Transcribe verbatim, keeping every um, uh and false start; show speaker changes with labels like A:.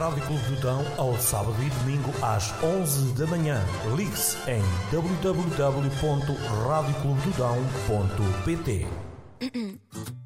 A: Rádio Clube do Dão ao sábado e domingo às onze da manhã. Ligue-se em w w w ponto rádio clube do dão ponto p t.